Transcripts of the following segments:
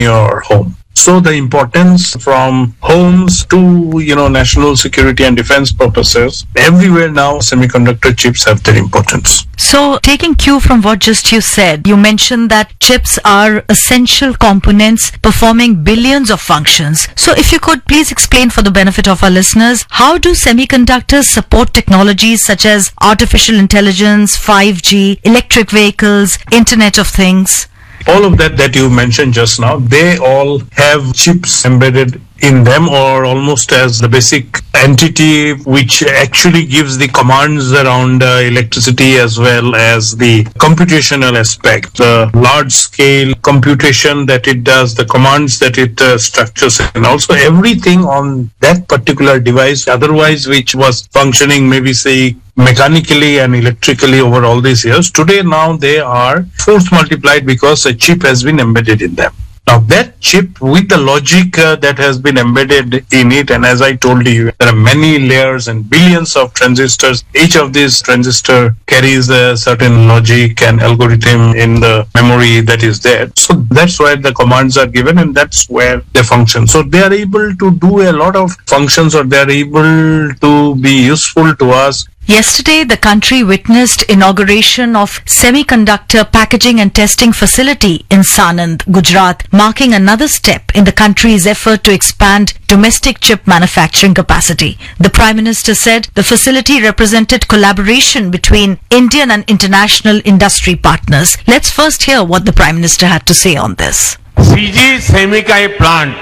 your home. So the importance from homes to, national security and defense purposes, everywhere now semiconductor chips have their importance. So taking cue from what just you said, you mentioned that chips are essential components performing billions of functions. So if you could please explain for the benefit of our listeners, how do semiconductors support technologies such as artificial intelligence, 5G, electric vehicles, Internet of Things? All of that you mentioned just now, they all have chips embedded in them, or almost as the basic entity which actually gives the commands around electricity as well as the computational aspect, the large scale computation that it does, the commands that it structures, and also everything on that particular device, otherwise which was functioning maybe say mechanically and electrically over all these years. Today now they are force multiplied because a chip has been embedded in them. Now that chip with the logic that has been embedded in it, and as I told you, there are many layers and billions of transistors. Each of these transistor carries a certain logic and algorithm in the memory that is there. So that's where the commands are given and that's where they function. So they are able to do a lot of functions, or they are able to be useful to us. Yesterday, the country witnessed inauguration of semiconductor packaging and testing facility in Sanand, Gujarat, marking another step in the country's effort to expand domestic chip manufacturing capacity. The Prime Minister said the facility represented collaboration between Indian and international industry partners. Let's first hear what the Prime Minister had to say on this. CG semi का ये plant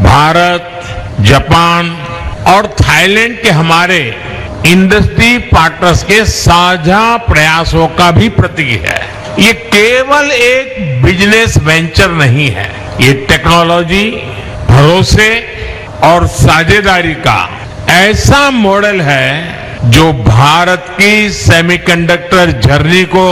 Bharat, Japan और Thailand के हमारे industry partners के साझा प्रयासों का भी प्रतीक है। ये केवल एक बिजनेस वेंचर नहीं है, ये टेक्नोलॉजी, भरोसे और साझेदारी का ऐसा मॉडल है जो भारत की सेमीकंडक्टर जर्नी को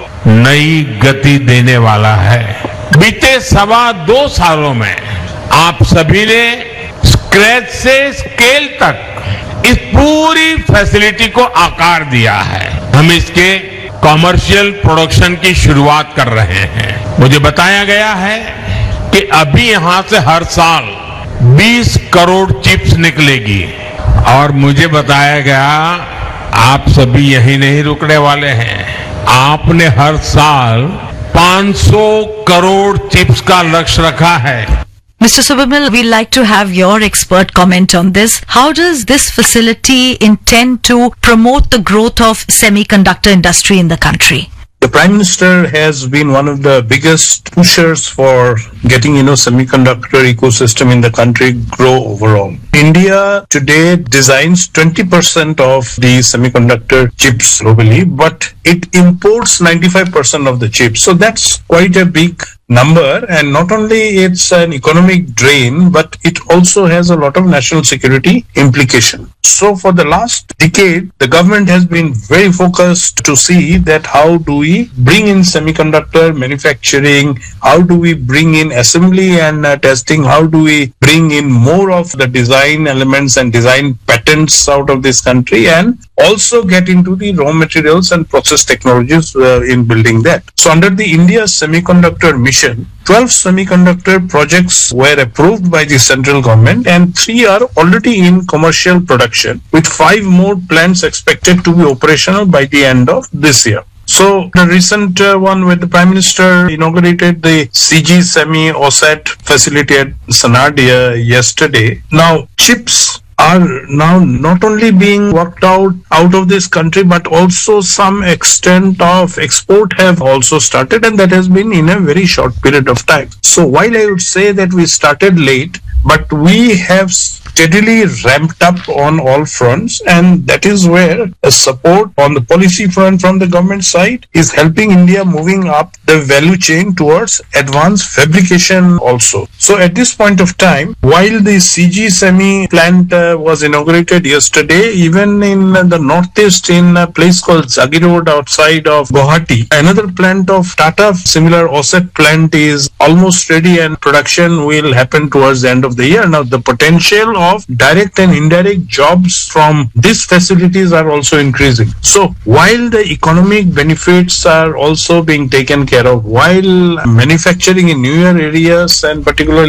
नई गति देने वाला है। बीते 2.25 सालों में आप सभी ने स्क्रैच से स्केल तक इस पूरी फैसिलिटी को आकार दिया है। हम इसके कॉमर्शियल प्रोडक्शन की शुरुआत कर रहे हैं। मुझे बताया गया है कि अभी यहां से हर साल 20 करोड़ चिप्स निकलेगी, और मुझे बताया गया आप सभी यही नहीं रुकने वाले हैं। आपने हर साल 500 करोड़ चिप्स का लक्ष्य रखा है। Mr. Subramil, we'd like to have your expert comment on this. How does this facility intend to promote the growth of semiconductor industry in the country? The Prime Minister has been one of the biggest pushers for getting, semiconductor ecosystem in the country grow overall. India today designs 20% of the semiconductor chips globally, but it imports 95% of the chips. So that's quite a big number, and not only it's an economic drain, but it also has a lot of national security implication. So for the last decade, the government has been very focused to see that how do we bring in semiconductor manufacturing, how do we bring in assembly and testing, how do we bring in more of the design elements and design patents out of this country, and also get into the raw materials and process technologies in building that. So under the India Semiconductor Mission, 12 semiconductor projects were approved by the central government and 3 are already in commercial production, with 5 more plants expected to be operational by the end of this year. So the recent one where the Prime Minister inaugurated the CG Semi OSAT facility at Sanand yesterday. Now chips are now not only being worked out of this country, but also some extent of export have also started, and that has been in a very short period of time. So while I would say that we started late, but we have steadily ramped up on all fronts, and that is where a support on the policy front from the government side is helping India moving up the value chain towards advanced fabrication also. So at this point of time, while the CG Semi plant was inaugurated yesterday, even in the northeast in a place called Zagi Road outside of Guwahati, another plant of Tata, similar OSAT plant, is almost ready and production will happen towards the end of the year. Now the potential of direct and indirect jobs from these facilities are also increasing. So while the economic benefits are also being taken care of, while manufacturing in newer areas and particularly